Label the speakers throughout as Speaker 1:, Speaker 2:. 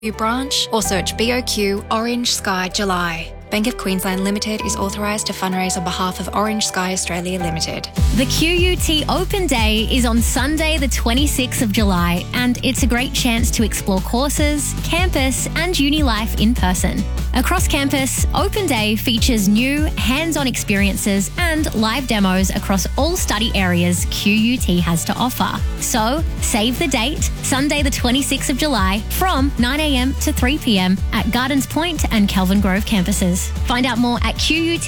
Speaker 1: branch or search BOQ Orange Sky July. Bank of Queensland Limited is authorised to fundraise on behalf of Orange Sky Australia Limited.
Speaker 2: The QUT Open Day is on Sunday the 26th of July, and it's a great chance to explore courses, campus and uni life in person. Across campus, Open Day features new hands-on experiences and live demos across all study areas QUT has to offer. So, save the date, Sunday the 26th of July from 9am to 3pm at Gardens Point and Kelvin Grove campuses. Find out more at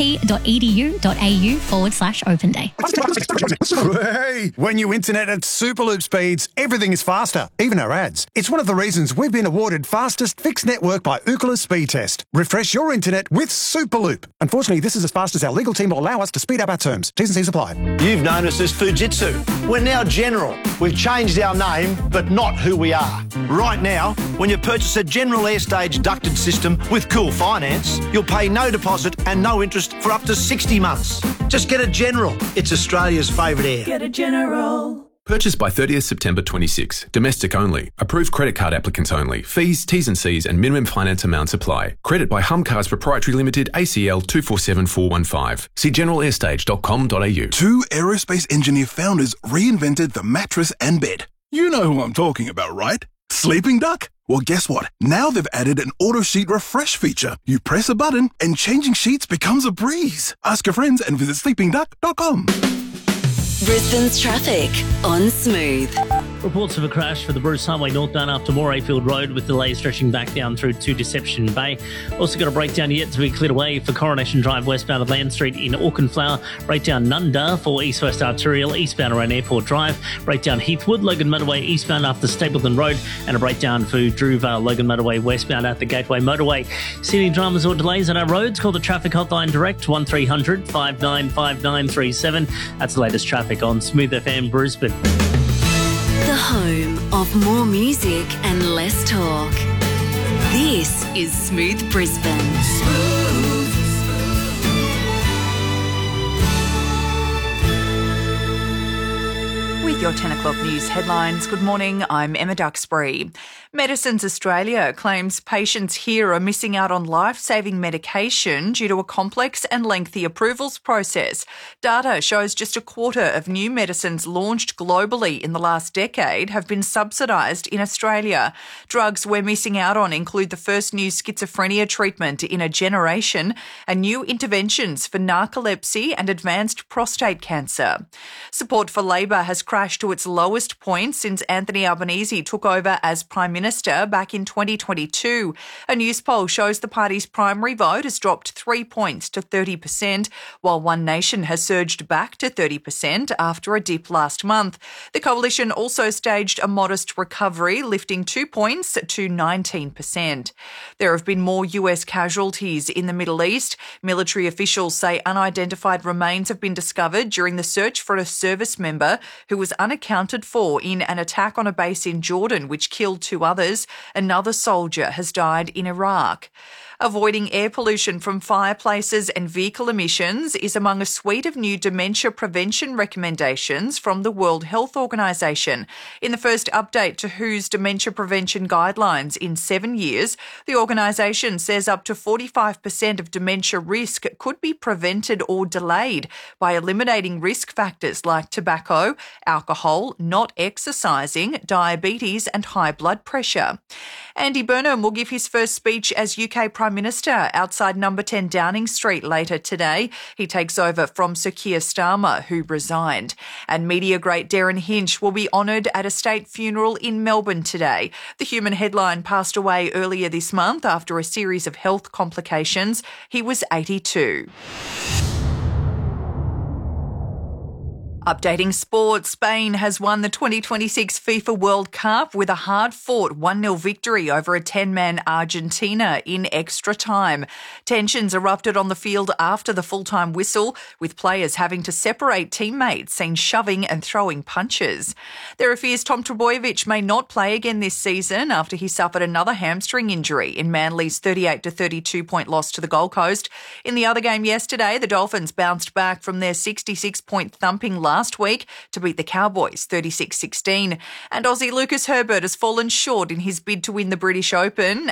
Speaker 2: qut.edu.au/Open Day.
Speaker 3: Hey, when you internet at Superloop speeds, everything is faster, even our ads. It's one of the reasons we've been awarded fastest fixed network by Ookla Speed Test. Refresh your internet with Superloop. Unfortunately, this is as fast as our legal team will allow us to speed up our terms. T's and C's apply.
Speaker 4: You've known us as Fujitsu. We're now General. We've changed our name, but not who we are. Right now, when you purchase a General Airstage ducted system with Cool Finance, you'll pay no deposit and no interest for up to 60 months. Just get a General. It's Australia's favourite air.
Speaker 5: Get a General.
Speaker 6: Purchased by 30th September 26. Domestic only. Approved credit card applicants only. Fees, T's and C's and minimum finance amounts apply. Credit by Humcars Proprietary Limited, ACL 247415. See generalairstage.com.au.
Speaker 7: Two aerospace engineer founders reinvented the mattress and bed. You know who I'm talking about, right? Sleeping Duck? Well, guess what? Now they've added an auto sheet refresh feature. You press a button and changing sheets becomes a breeze. Ask your friends and visit sleepingduck.com.
Speaker 8: Brisbane's traffic on Smooth.
Speaker 9: Reports of a crash for the Bruce Highway northbound after Morayfield Road with delays stretching back down through to Deception Bay. Also got a breakdown yet to be cleared away for Coronation Drive westbound of Land Street in Auchenflower. Breakdown Nunda for East-West Arterial eastbound around Airport Drive. Breakdown Heathwood, Logan Motorway eastbound after Stapleton Road. And a breakdown for Drewvale, Logan Motorway westbound at the Gateway Motorway. See any dramas or delays on our roads? Call the traffic hotline direct 1300 595937. That's the latest traffic on Smooth FM Brisbane.
Speaker 8: The home of more music and less talk. This is Smooth Brisbane.
Speaker 10: With your 10 o'clock news headlines, good morning, I'm Emma Duxbury. Medicines Australia claims patients here are missing out on life-saving medication due to a complex and lengthy approvals process. Data shows just a quarter of new medicines launched globally in the last decade have been subsidised in Australia. Drugs we're missing out on include the first new schizophrenia treatment in a generation and new interventions for narcolepsy and advanced prostate cancer. Support for Labor has crashed to its lowest point since Anthony Albanese took over as Prime Minister back in 2022. A news poll shows the party's primary vote has dropped 3 points to 30%, while One Nation has surged back to 30% after a dip last month. The coalition also staged a modest recovery, lifting 2 points to 19%. There have been more US casualties in the Middle East. Military officials say unidentified remains have been discovered during the search for a service member who was unaccounted for in an attack on a base in Jordan, which killed 2 others. Another soldier has died in Iraq. Avoiding air pollution from fireplaces and vehicle emissions is among a suite of new dementia prevention recommendations from the World Health Organization. In the first update to WHO's dementia prevention guidelines in 7 years, the organisation says up to 45% of dementia risk could be prevented or delayed by eliminating risk factors like tobacco, alcohol, not exercising, diabetes and high blood pressure. Andy Burnham will give his first speech as UK Prime Minister outside number 10 Downing Street later today. He takes over from Sir Keir Starmer, who resigned. And media great Darren Hinch will be honoured at a state funeral in Melbourne today. The Human headline passed away earlier this month after a series of health complications. He was 82. Updating sport, Spain has won the 2026 FIFA World Cup with a hard-fought 1-0 victory over a 10-man Argentina in extra time. Tensions erupted on the field after the full-time whistle, with players having to separate teammates, seen shoving and throwing punches. There are fears Tom Trbojevic may not play again this season after he suffered another hamstring injury in Manly's 38-32 point loss to the Gold Coast. In the other game yesterday, the Dolphins bounced back from their 66-point thumping last last week to beat the Cowboys 36-16. And Aussie Lucas Herbert has fallen short in his bid to win the British Open